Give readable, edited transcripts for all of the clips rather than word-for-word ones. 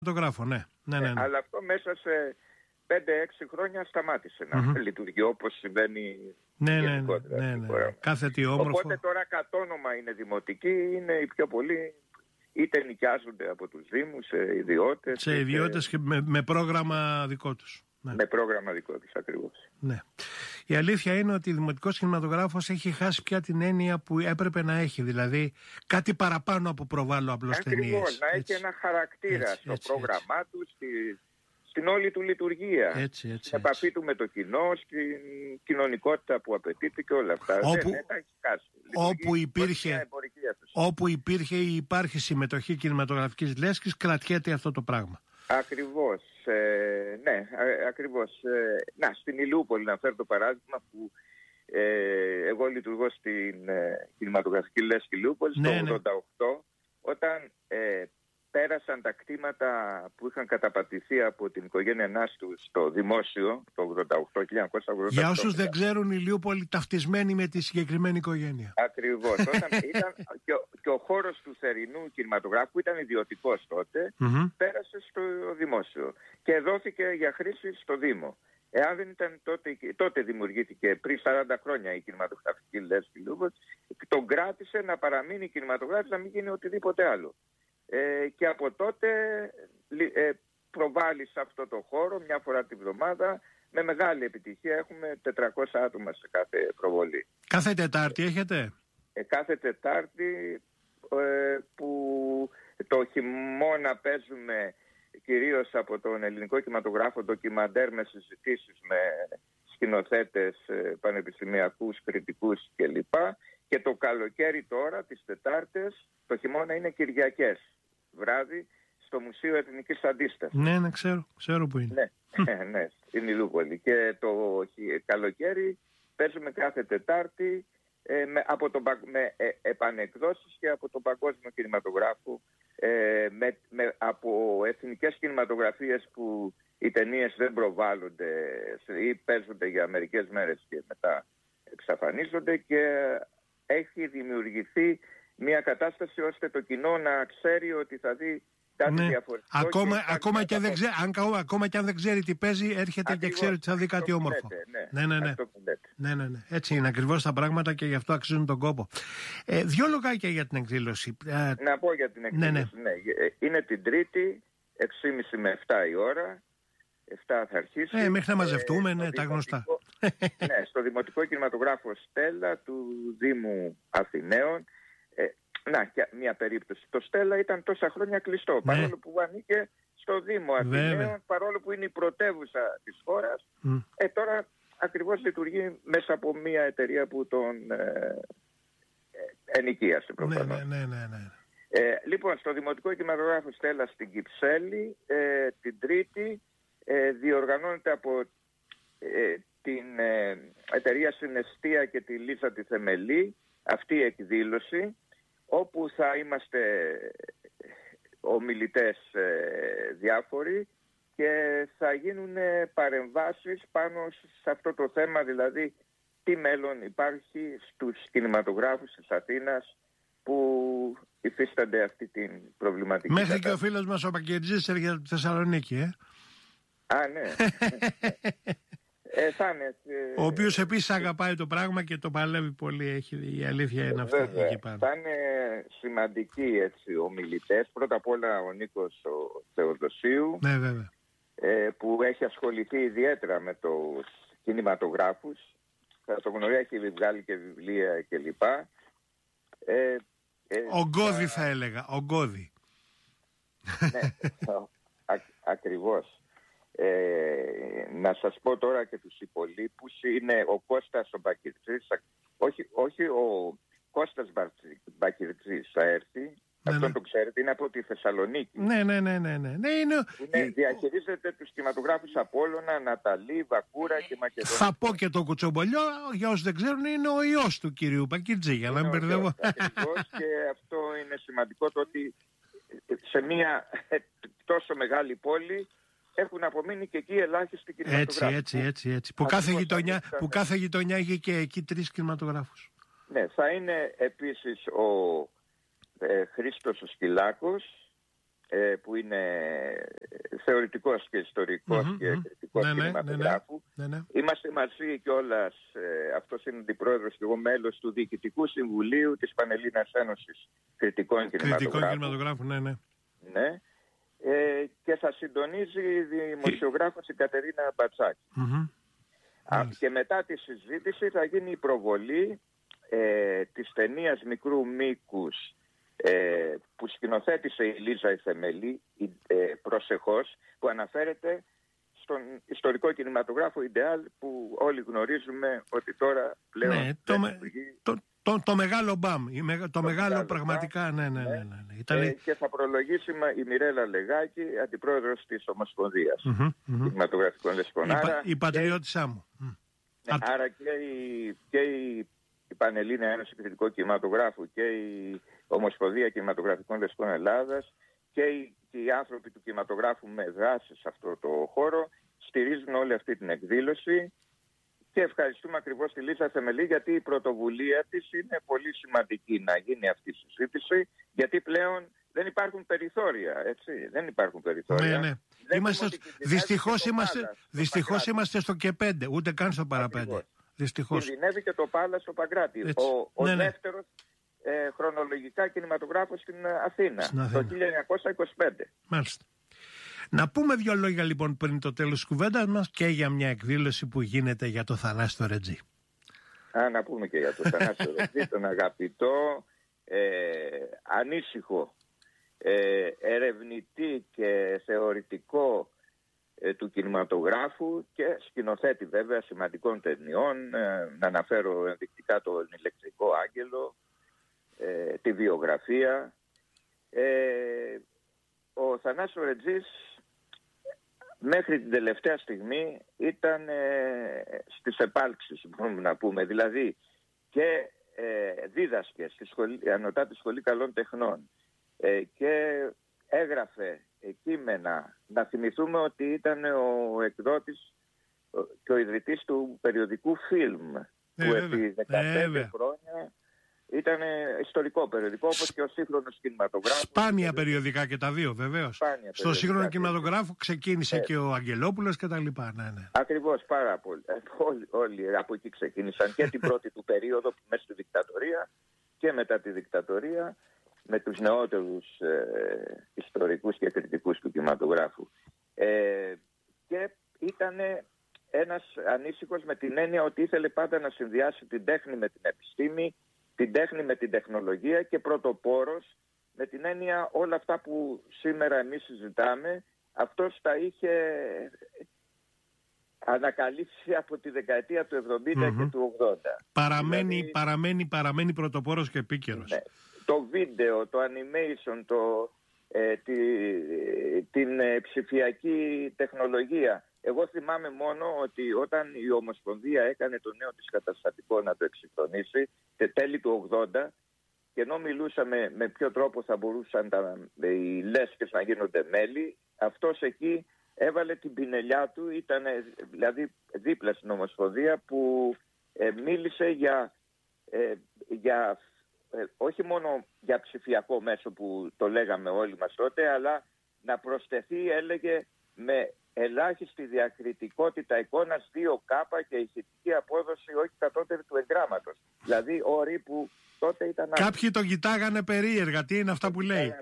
Φωτογράφο, ναι. Αλλά αυτό μέσα σε 5-6 χρόνια σταμάτησε να λειτουργεί όπως συμβαίνει γενικότερα. Ναι. Κάθετη όμορφο. Οπότε τώρα κατ' όνομα είναι δημοτικοί, είναι οι πιο πολλοί, είτε νοικιάζονται από τους Δήμους σε ιδιώτες. Σε ιδιώτες και με πρόγραμμα δικό τους. Ναι. Με πρόγραμμα δικό τους, ακριβώς. Ναι. Η αλήθεια είναι ότι ο δημοτικός κινηματογράφος έχει χάσει πια την έννοια που έπρεπε να έχει. Δηλαδή κάτι παραπάνω από προβάλλω απλώς ταινίες. Ακριβώς, να έχει ένα χαρακτήρα στο πρόγραμμά του, στην όλη του λειτουργία. Στην επαφή του με το κοινό, στην κοινωνικότητα που απαιτείται και όλα αυτά. Όπου υπήρχε ή υπάρχει συμμετοχή κινηματογραφικής λέσχης, κρατιέται αυτό το πράγμα. Ακριβώς. Ναι, ακριβώς. Στην Ηλιούπολη, να φέρω το παράδειγμα που εγώ λειτουργώ στην κινηματογραφική λέσχη Ηλιούπολη το 1988, όταν πέρασαν τα κτήματα που είχαν καταπατηθεί από την οικογένεια Νάστου στο δημόσιο το 1988. Για όσους δεν ξέρουν, η Ηλιούπολη ταυτισμένη με τη συγκεκριμένη οικογένεια. Ακριβώς. Όταν ήταν και ο χώρος του θερινού κινηματογράφου ήταν ιδιωτικός τότε, πέρασε στο δημόσιο και δόθηκε για χρήση στο Δήμο. Εάν δεν ήταν τότε δημιουργήθηκε πριν 40 χρόνια η κινηματογραφική λέσχη Ηλιούπολης, τον κράτησε να παραμείνει κινηματογράφης, να μην γίνει οτιδήποτε άλλο. Και από τότε προβάλλει σε αυτό το χώρο μια φορά τη βδομάδα με μεγάλη επιτυχία. Έχουμε 400 άτομα σε κάθε προβολή. Κάθε Τετάρτη έχετε? Κάθε Τετάρτη, που το χειμώνα παίζουμε κυρίως από τον ελληνικό κινηματογράφο ντοκιμαντέρ με συζητήσεις με σκηνοθέτες πανεπιστημιακούς, κριτικούς κλπ. Και το καλοκαίρι τώρα, τις Τετάρτες, το χειμώνα είναι Κυριακές βράδυ στο Μουσείο Εθνικής Αντίστασης. Ναι, ξέρω που είναι. Ναι, στην Ηλιούπολη. Και το καλοκαίρι παίζουμε κάθε Τετάρτη με επανεκδόσεις και από τον παγκόσμιο κινηματογράφο, από εθνικές κινηματογραφίες που οι ταινίες δεν προβάλλονται ή παίζονται για μερικές μέρες και μετά εξαφανίζονται, και έχει δημιουργηθεί μια κατάσταση ώστε το κοινό να ξέρει ότι θα δει κάτι διαφορετικό. Ακόμα και αν δεν ξέρει τι παίζει, έρχεται και ξέρει ότι θα δει κάτι όμορφο. Ναι. Έτσι είναι ακριβώς τα πράγματα και γι' αυτό αξίζουν τον κόπο. 2 λογάκια για την εκδήλωση. Να πω για την εκδήλωση. Ναι. Είναι την Τρίτη, 6:30 με 7 η ώρα. 7 θα αρχίσει. Μέχρι να μαζευτούμε, τα γνωστά. Ναι, στο Δημοτικό Κινηματογράφο Στέλλα του Δήμου Αθηναίων. Και μια περίπτωση. Το Στέλλα ήταν τόσα χρόνια κλειστό, παρόλο που ανήκε στο Δήμο Αθηναίων, παρόλο που είναι η πρωτεύουσα της χώρας. Τώρα ακριβώς λειτουργεί μέσα από μια εταιρεία που τον ενοικίασε προφανώς. Ναι. Λοιπόν, στο Δημοτικό Κινηματογράφο Στέλλα στην Κυψέλη, την Τρίτη, διοργανώνεται από την εταιρεία Συναισθία και τη Λίζα τη Θεμελή αυτή η εκδήλωση, όπου θα είμαστε ομιλητές διάφοροι και θα γίνουν παρεμβάσεις πάνω σε αυτό το θέμα, δηλαδή τι μέλλον υπάρχει στους κινηματογράφους της Αθήνας που υφίστανται αυτή την προβληματική. Μέχρι και ο φίλος μας ο Πακετζής έρχεται από τη Θεσσαλονίκη, ναι. Ο οποίος επίσης αγαπάει το πράγμα και το παλεύει πολύ, η αλήθεια είναι αυτή. Θα είναι σημαντικοί ομιλητές. Πρώτα απ' όλα ο Νίκος ο Θεοδοσίου, που έχει ασχοληθεί ιδιαίτερα με τους κινηματογράφους. Θα το γνωρίζει, έχει βγάλει και βιβλία κλπ. Ογκώδη θα έλεγα, ογκώδη. Ναι, ακριβώς. Να σας πω τώρα και τους υπολείπους. Είναι ο Κώστας ο Μπακυρτζής. Όχι ο Κώστας Μπακυρτζής θα έρθει. Αυτό το ξέρετε, είναι από τη Θεσσαλονίκη. Ναι. Διαχειρίζεται τους κινηματογράφους Απόλλωνα, Ναταλή, Βακούρα και Μακεδονία. Θα πω και το Κουτσομπολιό, για όσους δεν ξέρουν, είναι ο ιός του κυρίου Μπακυρτζή, για να μην μπερδεύω. Και αυτό είναι σημαντικό, το ότι σε μια τόσο μεγάλη πόλη έχουν απομείνει και εκεί ελάχιστοι κινηματογράφοι. Έτσι. Που κάθε γειτονιά είχε και εκεί 3 κινηματογράφους. Ναι, θα είναι επίσης ο Χρήστος ο Σκυλάκος που είναι θεωρητικός και ιστορικός και κριτικός κινηματογράφου. Είμαστε μαζί κιόλας, αυτός είναι αντιπρόεδρος και εγώ μέλος του Διοικητικού Συμβουλίου της Πανελλήνιας Ένωσης Κριτικών Κινηματογράφου. Ναι. Και θα συντονίζει η δημοσιογράφος η Κατερίνα Μπατσάκη. Και μετά τη συζήτηση θα γίνει η προβολή της ταινίας μικρού μήκους που σκηνοθέτησε η Λίζα η Θεμελή, προσεχώς, που αναφέρεται στον ιστορικό κινηματογράφο Ιντεάλ, που όλοι γνωρίζουμε ότι τώρα πλέον το μεγάλο μπαμ, το μεγάλο πραγματικά, ναι. Και θα προλογίσει η Μιρέλα Λεγάκη, αντιπρόεδρος της Ομοσπονδίας Κινηματογραφικών Λεσπών. Η πατριώτησά μου. Άρα και η Πανελλήνια Ένωση Κριτικού Κινηματογράφου και η Ομοσπονδία Κινηματογραφικών Λεσπών Ελλάδας και οι άνθρωποι του κινηματογράφου με δράση σε αυτό το χώρο στηρίζουν όλη αυτή την εκδήλωση. Και ευχαριστούμε ακριβώς τη Λίζα Θεμελή, γιατί η πρωτοβουλία της είναι πολύ σημαντική να γίνει αυτή η συζήτηση, γιατί πλέον δεν υπάρχουν περιθώρια, έτσι. Δεν υπάρχουν περιθώρια. Ναι. Δυστυχώς είμαστε στο και 5, ούτε καν στο παραπέντε. Δυστυχώς. Κινδυνεύει και το Πάλασο Παγκράτη. Ο δεύτερος χρονολογικά κινηματογράφος στην Αθήνα, το 1925. Μάλιστα. Να πούμε δύο λόγια λοιπόν πριν το τέλος της κουβέντας μας και για μια εκδήλωση που γίνεται για το Θανάση Ρετζή. Να πούμε και για το Θανάση Ρετζή, τον αγαπητό, ανήσυχο, ερευνητή και θεωρητικό του κινηματογράφου και σκηνοθέτη βέβαια σημαντικών ταινιών. Να αναφέρω ενδεικτικά τον Ηλεκτρικό Άγγελο, τη βιογραφία. Ο Θανάσης Ρετζής μέχρι την τελευταία στιγμή ήταν στις επάλξεις, μπορούμε να πούμε. Δηλαδή και δίδασκε στη Ανωτάτη Σχολή Καλών Τεχνών και έγραφε κείμενα. Να θυμηθούμε ότι ήταν ο εκδότης και ο ιδρυτής του περιοδικού Φιλμ, που επί 15 χρόνια ήταν ιστορικό περιοδικό, όπως και ο σύγχρονος κινηματογράφος. Σπάνια περιοδικά και τα δύο, βεβαίως. Στο σύγχρονο κινηματογράφο ξεκίνησε και ο Αγγελόπουλος και τα λοιπά. Ναι. Ακριβώς, πάρα πολύ. Όλοι από εκεί ξεκίνησαν και την πρώτη του περίοδο μέσα στη δικτατορία και μετά τη δικτατορία, με τους νεότερους ιστορικούς και κριτικούς του κινηματογράφου. Και ήταν ένας ανήσυχος με την έννοια ότι ήθελε πάντα να συνδυάσει την τέχνη με την επιστήμη, την τέχνη με την τεχνολογία και πρωτοπόρος με την έννοια όλα αυτά που σήμερα εμείς συζητάμε, αυτός τα είχε ανακαλύψει από τη δεκαετία του 70 και του 80. Παραμένει πρωτοπόρος και επίκαιρος. Ναι. Το βίντεο, το animation, την ψηφιακή τεχνολογία. Εγώ θυμάμαι μόνο ότι όταν η Ομοσπονδία έκανε το νέο της καταστατικό να το εξυγχρονίσει, τέλη του 80, και ενώ μιλούσαμε με ποιο τρόπο θα μπορούσαν οι λέσκες να γίνονται μέλη, αυτός εκεί έβαλε την πινελιά του, ήταν δηλαδή δίπλα στην Ομοσπονδία, που μίλησε για όχι μόνο για ψηφιακό μέσο που το λέγαμε όλοι μας τότε, αλλά να προσθεθεί, έλεγε, με ελάχιστη διακριτικότητα εικόνας 2K και ηχητική απόδοση όχι κατώτερη του εγγράμματος. Δηλαδή όροι που τότε ήταν... Κάποιοι τον κοιτάγανε περίεργα, τι είναι αυτά που λέει.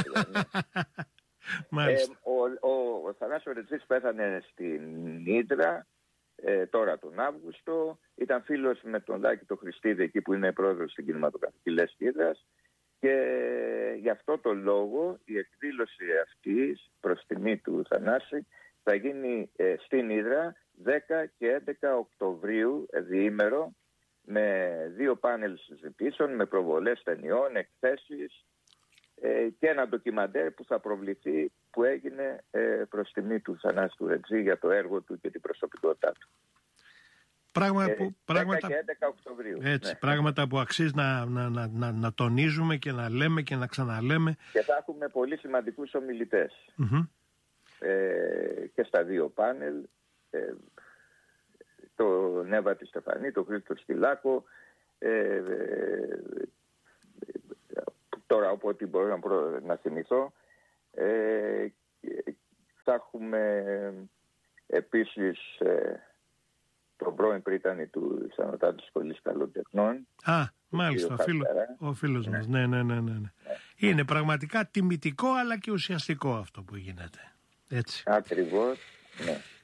Ο Θανάσης Ρετζής πέθανε στην Ύδρα τώρα τον Αύγουστο. Ήταν φίλος με τον Λάκη το Χριστίδη, εκεί που είναι πρόεδρος στην κινηματογραφική λέσχη Ύδρας, και γι' αυτό το λόγο η εκδήλωση αυτή προς τιμή του Θανάση θα γίνει στην Ύδρα 10 και 11 Οκτωβρίου, διήμερο, με 2 πάνελ συζητήσεων, με προβολές ταινιών, εκθέσεις και ένα ντοκιμαντέρ που θα προβληθεί, που έγινε προς τιμή του Θανάση του Ρετζή για το έργο του και την προσωπικότητά του. Πράγματα, 10 και 11 Οκτωβρίου. Έτσι, ναι. Πράγματα που αξίζει να τονίζουμε και να λέμε και να ξαναλέμε. Και θα έχουμε πολύ σημαντικούς ομιλητές. Και στα 2 πάνελ, το Νέβα τη Στεφανή, το Χρήστο Σκυλάκο, τώρα όποτε μπορώ να θυμηθώ, Θα έχουμε επίσης τον πρώην πρίτανη του Ανωτάτου Σχολής Καλλιτεχνών. Μάλιστα, ο φίλος μας. Ναι. Είναι πραγματικά τιμητικό αλλά και ουσιαστικό αυτό που γίνεται. Έτσι. Ακριβώς, ναι.